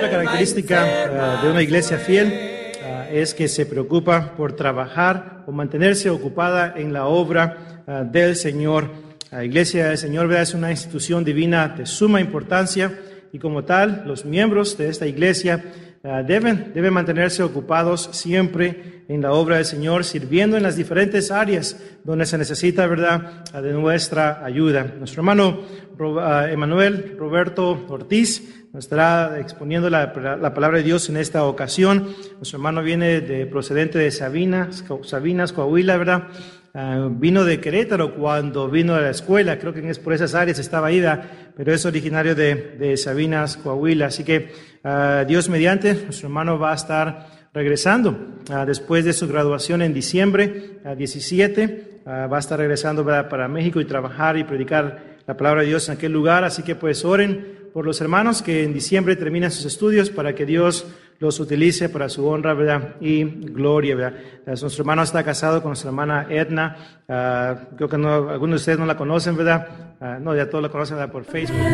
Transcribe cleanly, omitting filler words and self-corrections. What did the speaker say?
La característica de una iglesia fiel es que se preocupa por trabajar o mantenerse ocupada en la obra del Señor. La iglesia del Señor, ¿verdad?, es una institución divina de suma importancia y como tal, los miembros de esta iglesia deben mantenerse ocupados siempre en la obra del Señor, sirviendo en las diferentes áreas donde se necesita, ¿verdad?, de nuestra ayuda. Nuestro hermano Emanuel Roberto Ortiz nos estará exponiendo la palabra de Dios en esta ocasión. Nuestro hermano viene procedente de Sabinas, Coahuila, ¿verdad? Vino de Querétaro cuando vino a la escuela, creo que es por esas áreas estaba ida, pero es originario de Sabinas, Coahuila. Así que Dios mediante, nuestro hermano va a estar regresando después de su graduación en diciembre 17, va a estar regresando, ¿verdad?, para México y trabajar y predicar la palabra de Dios en aquel lugar. Así que pues oren por los hermanos que en diciembre terminan sus estudios para que Dios los utilice para su honra, ¿verdad?, y gloria, ¿verdad? Nuestro hermano está casado con nuestra hermana Edna. Creo que algunos de ustedes no la conocen, ¿verdad? No, ya todos la conocen, ¿verdad?, por Facebook.